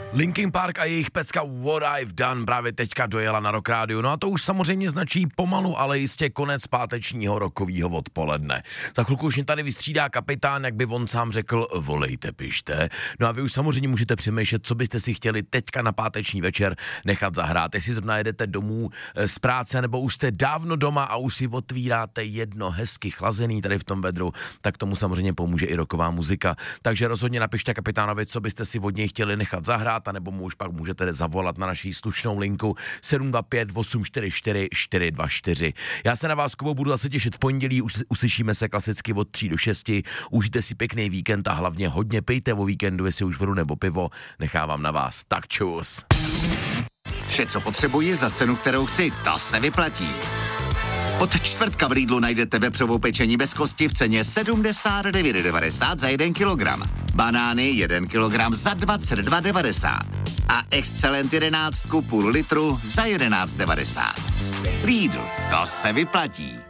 Linkin Park a jejich pecka What I've Done právě teďka dojela na Rock Radio. No a to už samozřejmě značí pomalu, ale jistě konec pátečního rokovýho odpoledne. Za chvilku už mě tady vystřídá kapitán, jak by on sám řekl, volejte, pište. No a vy už samozřejmě můžete přemýšlet, co byste si chtěli teďka na páteční večer nechat zahrát. Jestli zrovna jedete domů z práce, nebo už jste dávno doma a už si otvíráte jedno hezky chlazený tady v tom vedru, tak tomu samozřejmě pomůže i rocková muzika. Takže rozhodně napište kapitánovi, co byste si od něj chtěli nechat zahrát, a nebo mu už pak můžete zavolat na naší slušnou linku 725 844 424. Já se na vás, Kubo, budu zase těšit v pondělí, už uslyšíme se klasicky od 3 do 6. Užijte si pěkný víkend a hlavně hodně pijte o víkendu, jestli už vodu nebo pivo, nechávám na vás. Tak čus. Vše, co potřebuji za cenu, kterou chci, to se vyplatí. Od čtvrtka v Lidlu najdete vepřovou pečení bez kosti v ceně 79,90 za 1 kilogram. Banány 1 kilogram za 22,90. A Excellent 11 půl litru za 11,90. Lidl, to se vyplatí.